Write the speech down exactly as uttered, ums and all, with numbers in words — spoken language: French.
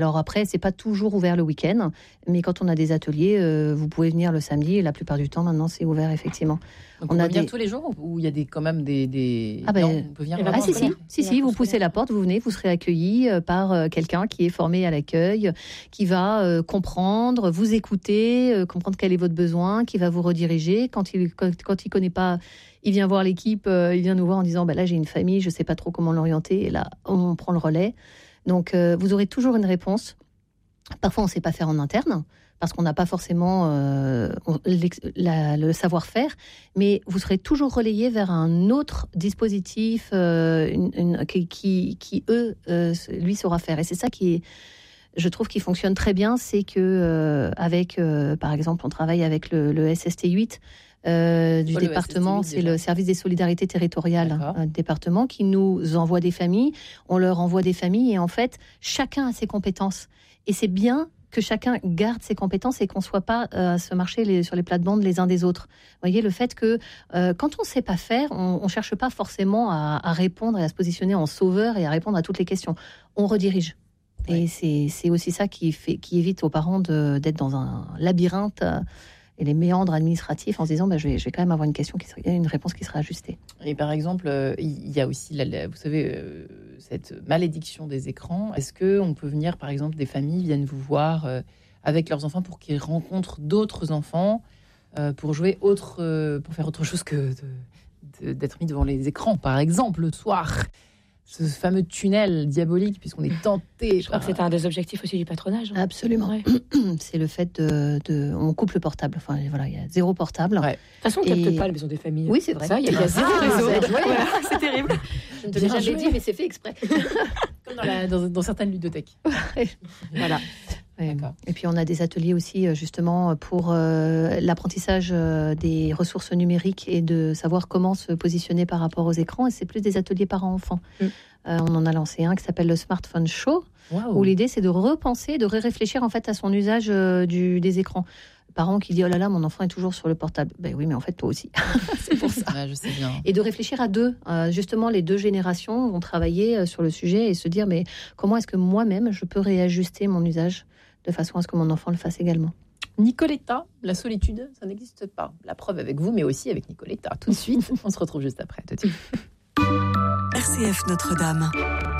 Alors après, c'est pas toujours ouvert le week-end, mais quand on a des ateliers, euh, vous pouvez venir le samedi. Et la plupart du temps, maintenant, c'est ouvert effectivement. Donc on, on peut a venir des... tous les jours ou il y a des, quand même des... des... Ah, ben... non, on peut venir ah si, si, si, si, vous poussez la porte, vous venez, vous serez accueilli par euh, quelqu'un qui est formé à l'accueil, qui va euh, comprendre, vous écouter, euh, comprendre quel est votre besoin, qui va vous rediriger. Quand il quand, quand il connaît pas, il vient voir l'équipe, euh, il vient nous voir en disant bah, « là, j'ai une famille, je sais pas trop comment l'orienter » et là, on prend le relais. Donc, euh, vous aurez toujours une réponse. Parfois, on ne sait pas faire en interne, parce qu'on n'a pas forcément euh, la, le savoir-faire, mais vous serez toujours relayé vers un autre dispositif euh, une, une, qui, qui, qui, eux, euh, lui, saura faire. Et c'est ça qui est, je trouve, qui fonctionne très bien, c'est que euh, avec, euh, par exemple, on travaille avec le, le S S T huit euh, du oh, département, c'est le service des solidarités territoriales euh, du département qui nous envoie des familles, on leur envoie des familles et en fait, chacun a ses compétences. Et c'est bien que chacun garde ses compétences et qu'on ne soit pas euh, à se marcher les, sur les plates-bandes les uns des autres. Vous voyez, le fait que euh, quand on ne sait pas faire, on ne cherche pas forcément à, à répondre et à se positionner en sauveur et à répondre à toutes les questions. On redirige. Ouais. Et c'est, c'est aussi ça qui, fait, qui évite aux parents de, d'être dans un labyrinthe euh, et les méandres administratifs en se disant bah, je, vais, je vais quand même avoir une question qui sera, une réponse qui sera ajustée. Et par exemple, euh, il y a aussi, la, la, vous savez, euh, cette malédiction des écrans. Est-ce qu'on peut venir, par exemple, des familles viennent vous voir euh, avec leurs enfants pour qu'ils rencontrent d'autres enfants, euh, pour jouer autre, euh, pour faire autre chose que de, de, d'être mis devant les écrans, par exemple, le soir. Ce fameux tunnel diabolique, puisqu'on est tenté. Je crois par... que c'était un des objectifs aussi du patronage. Hein. Absolument. Ouais. C'est le fait de, de... On coupe le portable. Enfin, voilà, il y a zéro portable. Ouais. De toute façon, on ne capte pas la maison des familles. Oui, c'est vrai. Ça, il y a, y a zéro ah, réseau. Voilà, c'est terrible. Je ne te l'ai jamais joué. dit, mais c'est fait exprès. Comme dans, la, dans, dans certaines ludothèques. Voilà. Ouais. Et puis on a des ateliers aussi justement pour euh, l'apprentissage euh, des ressources numériques et de savoir comment se positionner par rapport aux écrans. Et c'est plus des ateliers parents-enfants. Mm. Euh, on en a lancé un qui s'appelle le Smartphone Show, wow. où l'idée c'est de repenser, de réfléchir en fait à son usage euh, du, des écrans. Parents qui disent oh là là mon enfant est toujours sur le portable. Ben oui mais en fait toi aussi. C'est pour ça. Ouais, je sais bien. Et de réfléchir à deux. Euh, justement les deux générations vont travailler sur le sujet et se dire mais comment est-ce que moi-même je peux réajuster mon usage de façon à ce que mon enfant le fasse également. Nicoletta, la solitude, ça n'existe pas. La preuve avec vous, mais aussi avec Nicoletta. Tout de suite, on se retrouve juste après. Tout de suite. R C F Notre-Dame.